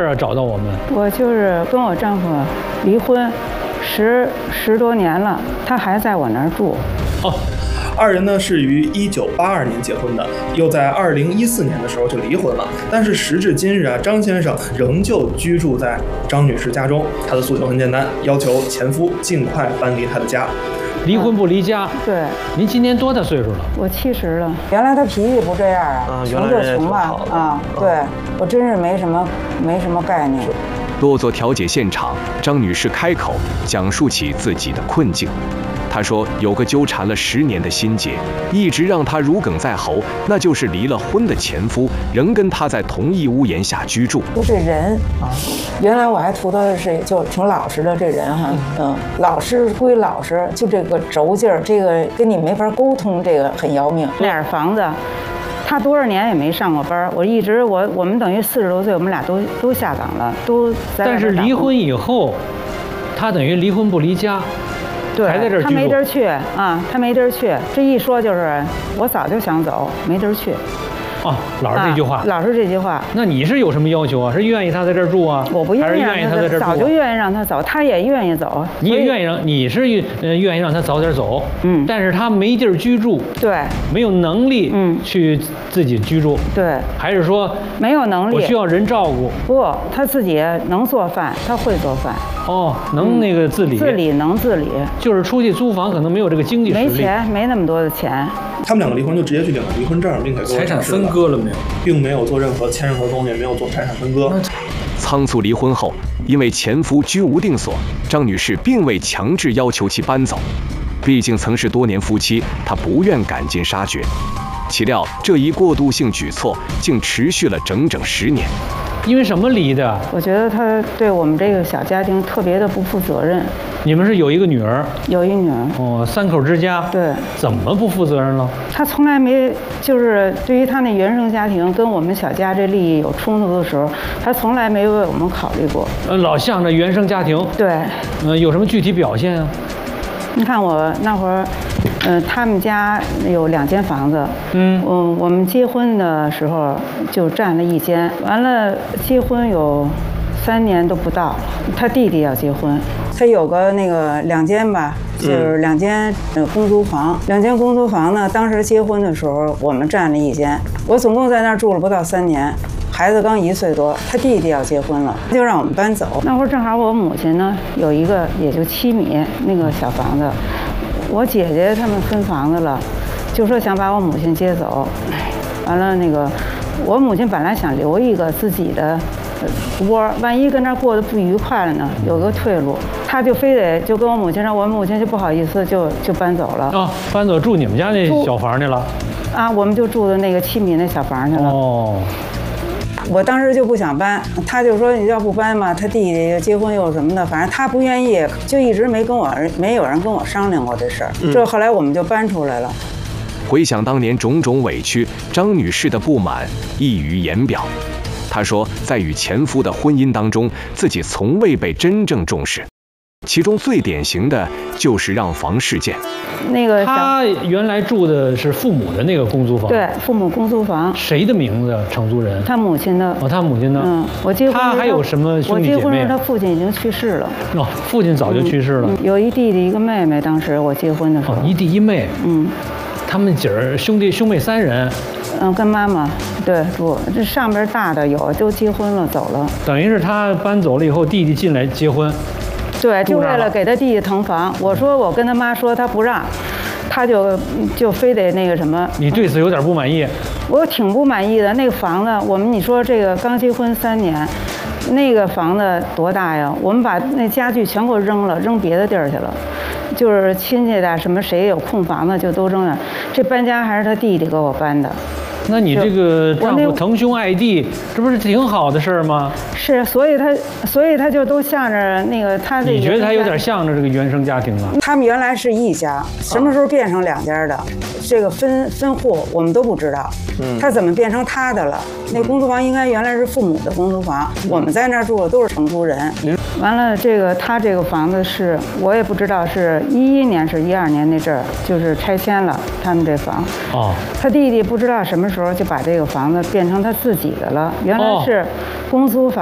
儿啊找到我们？ 我就是跟我丈夫离婚十多年了，他还在我那儿住。 哦。 二人呢是于1982年结婚的，又在2014年的时候就离婚了。但是时至今日啊，张先生仍旧居住在张女士家中。他的诉求很简单，要求前夫尽快搬离他的家。 离婚不离家。 对。 您今年多大岁数了？ 我70了。 原来他脾气不这样啊，穷就穷吧啊。对，我真是没什么概念。 落座调解现场，张女士开口讲述起自己的困境。她说有个纠缠了10年的心结，一直让她如鲠在喉，那就是离了婚的前夫仍跟她在同一屋檐下居住。 就这人啊，原来我还图他是就挺老实的这人哈，老实归老实，就这个轴劲儿，这个跟你没法沟通，这个很要命。 那点房子，他多少年也没上过班，我们等于40多岁，我们俩都下岗了，都在。 但是离婚以后，他等于离婚不离家。 对， 还在这儿居住。 他没地儿去啊，他没地儿去。这一说就是我早就想走，没地儿去。 哦，老是这句话。 老是这句话。 那你是有什么要求啊？是愿意他在这儿住啊？ 我不愿意让他在这儿住。 早就愿意让他走，他也愿意走。 你也愿意让，你是愿意让他早点走。但是他没地儿居住。 对。 没有能力。去自己居住。 对。 还是说没有能力？ 我需要人照顾。 不，他自己能做饭，他会做饭。 哦，能那个自理。 能自理。 就是出去租房可能没有这个经济实力。 没钱，没那么多的钱。 他们两个离婚就直接去领了离婚证，并且财产分割了没有？ 并没有做签任何东西，没有做财产分割。 仓促离婚后，因为前夫居无定所，张女士并未强制要求其搬走。毕竟曾是多年夫妻，她不愿赶尽杀绝。岂料这一过渡性举措竟持续了整整10年。 因为什么离的？ 我觉得他对我们这个小家庭特别的不负责任。 你们是有一个女儿？ 有一女儿。 哦，3口之家。 对。 怎么不负责任了？ 他从来没，就是对于他那原生家庭跟我们小家这利益有冲突的时候，他从来没为我们考虑过。 老向着原生家庭。 对。 有什么具体表现啊？ 你看我那会儿，他们家有2间房子，我们结婚的时候就占了1间，完了结婚有3年都不到，他弟弟要结婚，他有个那个2间吧，就是2间公租房，2间公租房呢，当时结婚的时候我们占了1间，我总共在那儿住了不到3年。孩子刚1岁多，他弟弟要结婚了，就让我们搬走。那会儿正好我母亲呢有一个也就7米那个小房子，我姐姐他们分房子了，就说想把我母亲接走。完了那个我母亲本来想留一个自己的窝，万一跟那儿过得不愉快了呢，有个退路。他就非得就跟我母亲说，我母亲就不好意思就搬走了。 哦，搬走住你们家那小房去了？ 啊，我们就住的那个7米那小房去了。 哦。 我当时就不想搬，他就说你要不搬嘛，他弟弟结婚又什么的，反正他不愿意，就一直没有人跟我商量过这事儿。这后来我们就搬出来了。 回想当年种种委屈，张女士的不满溢于言表。她说，在与前夫的婚姻当中，自己从未被真正重视。其中最典型的就是让房事件。 那个他原来住的是父母的那个公租房。 对，父母公租房。 谁的名字？承租人？ 他母亲的。 哦，他母亲的。 我结婚。 他还有什么兄弟姐妹？ 我结婚时他父亲已经去世了。 哦，父亲早就去世了。 有一弟弟一个妹妹，当时我结婚的时候。 一弟一妹。他们姐儿兄妹3人。 跟妈妈对住，这上边大的有都结婚了走了。 等于是他搬走了以后，弟弟进来结婚。 对，就为了给他弟弟腾房。我说我跟他妈说，他不让，他就非得那个什么。 你对此有点不满意？ 我挺不满意的。那个房子，你说这个刚结婚3年，那个房子多大呀？我们把那家具全给我扔了，扔别的地儿去了。就是亲戚的什么谁有空房子就都扔了。这搬家还是他弟弟给我搬的。 那你这个丈夫疼兄爱弟，这不是挺好的事儿吗？ 是，所以他就都向着那个他这。 你觉得他有点向着这个原生家庭了？ 他们原来是一家，什么时候变成2家的？这个分户我们都不知道。他怎么变成他的了？那公租房应该原来是父母的公租房，我们在那儿住的都是承租人。完了，他这个房子是我也不知道是11年是12年那阵儿，就是拆迁了他们这房。 哦。 他弟弟不知道什么时候就把这个房子变成他自己的了，原来是公租房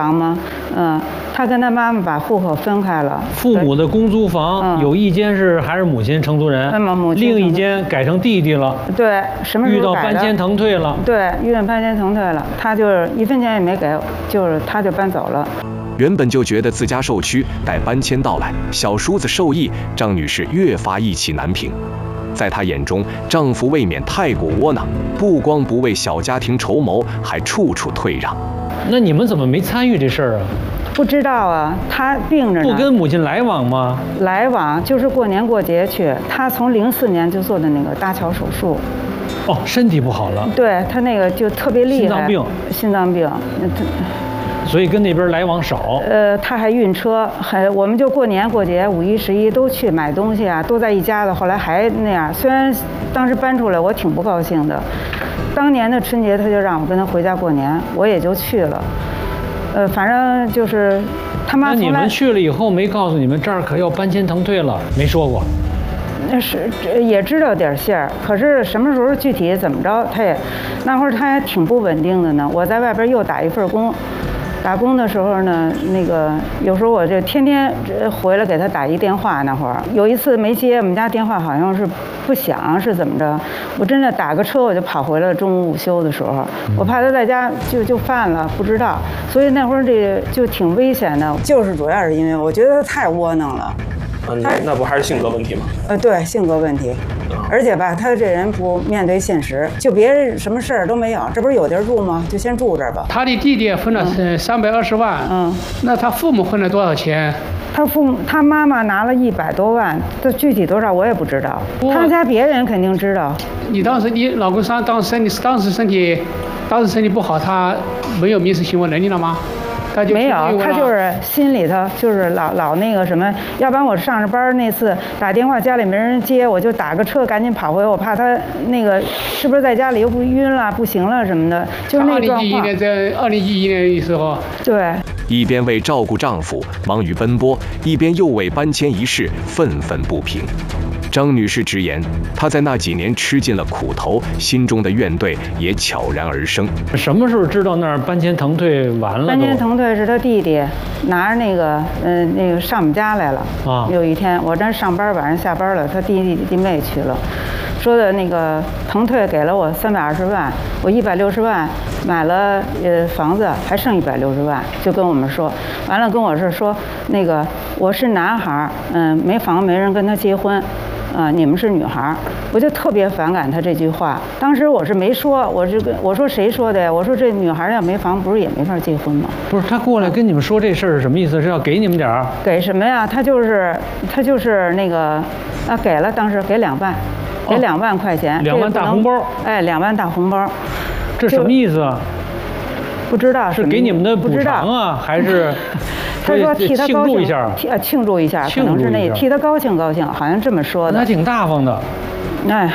房吗？他跟他妈妈把户口分开了。 父母的公租房有一间是还是母亲承租人， 母亲另一间改成弟弟了。 对，什么时候改的？ 遇到搬迁腾退了。 对，遇到搬迁腾退了，他就是1分钱也没给，就是他就搬走了。 原本就觉得自家受屈，待搬迁到来，小叔子受益，张女士越发意气难平。在她眼中，丈夫未免太过窝囊，不光不为小家庭筹谋，还处处退让。 那你们怎么没参与这事儿啊？ 不知道啊，他病着呢。 不跟母亲来往吗？ 来往就是过年过节去。他从04年就做的那个搭桥手术。 哦，身体不好了。 对他那个就特别厉害。心脏病。 所以跟那边来往少。 他还运车，我们就过年过节、5、1、11都去买东西啊，都在一家子。后来还那样，虽然当时搬出来，我挺不高兴的。当年的春节，他就让我跟他回家过年，我也就去了。反正就是他妈。 那你们去了以后没告诉你们这儿可要搬迁腾退了？没说过。 那是也知道点线儿，可是什么时候具体怎么着，他也那会儿他还挺不稳定的呢。我在外边又打一份工。打工的时候呢，那个有时候我就天天回来给他打一电话。那会儿有一次没接，我们家电话好像是不响，是怎么着？我真的打个车我就跑回来了。中午午休的时候，我怕他在家就犯了，不知道，所以那会儿这就挺危险的。就是主要是因为我觉得他太窝囊了。 那不还是性格问题吗？ 对，性格问题。而且吧，他这人不面对现实，就别人什么事儿都没有，这不是有地儿住吗？就先住这儿吧。 他的弟弟分了320万，那他父母分了多少钱？ 他妈妈拿了100多万，这具体多少我也不知道。他家别人肯定知道。 你老公当时身体不好，他没有民事行为能力了吗？ 没有，他就是心里头就是老那个什么，要不然我上着班那次打电话家里没人接，我就打个车赶紧跑回，我怕他那个是不是在家里又不晕了不行了什么的，就是那状况。 2011年的时候， 对， 一边为照顾丈夫忙于奔波，一边又为搬迁一事愤愤不平。张女士直言，她在那几年吃尽了苦头，心中的怨怼也悄然而生。 什么时候知道那儿搬迁腾退完了？ 搬迁腾退是他弟弟拿着那个上我们家来了啊。有一天我正上班，晚上下班了，他弟妹去了，说的那个腾退给了我320万，我160万买了房子，还剩160万，就跟我们说，完了跟我是说那个我是男孩，没房没人跟他结婚。你们是女孩，我就特别反感他这句话。当时我是没说，我说谁说的呀？我说这女孩要没房，不是也没法结婚吗？ 不是，他过来跟你们说这事儿是什么意思？是要给你们点儿？ 给什么呀？他就是那个给了，当时给2万，给2万块钱 ，2万大红包。 哎，2万大红包， 这什么意思啊？ 不知道是给你们的补偿啊，还是？ 他说替他高兴一下， 庆祝一下，可能是那替他高兴，好像这么说的。 那挺大方的。 哎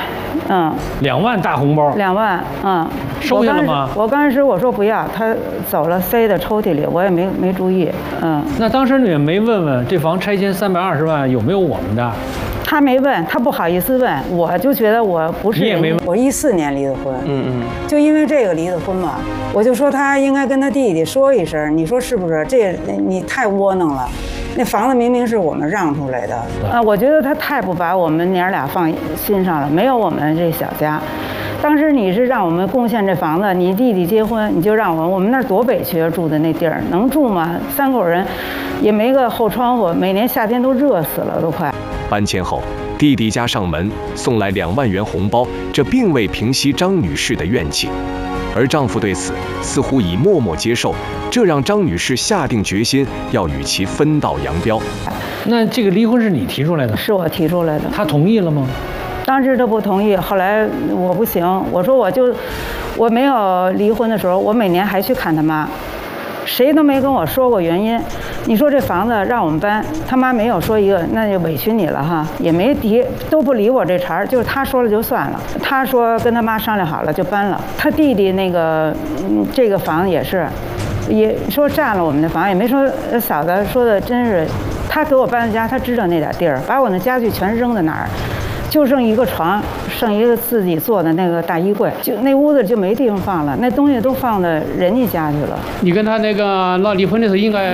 ，2万大红包。 2万， 收下了吗？ 我刚开始我说不要，他走了，塞在抽屉里，我也没注意。 那当时你也没问问这房拆迁320万有没有我们的？ 他没问，他不好意思问，我就觉得我不是。 你也没问。 我14年离的婚，就因为这个离的婚嘛，我就说他应该跟他弟弟说一声，你说是不是？这你太窝囊了，那房子明明是我们让出来的啊！我觉得他太不把我们娘俩放心上了，没有我们这小家。当时你是让我们贡献这房子，你弟弟结婚，你就让我们那儿多委屈啊，住的那地儿能住吗？3口人，也没个后窗户，每年夏天都热死了，都快。 搬迁后，弟弟家上门送来2万元红包，这并未平息张女士的怨气，而丈夫对此似乎已默默接受，这让张女士下定决心要与其分道扬镳。 那这个离婚是你提出来的？ 是我提出来的。 他同意了吗？ 当时他不同意，后来我不行，我说我没有离婚的时候，我每年还去看他妈，谁都没跟我说过原因。你说这房子让我们搬，他妈没有说一个，那就委屈你了哈，也没提，都不理我这茬儿，就是他说了就算了。他说跟他妈商量好了就搬了。他弟弟那个这个房也是，也说占了我们的房，也没说嫂子说的真是，他给我搬的家，他知道那点地儿，把我那家具全扔在哪儿。 就剩一个床，剩一个自己做的那个大衣柜，就那屋子就没地方放了，那东西都放到人家家去了。 你跟他那个闹离婚的时候，应该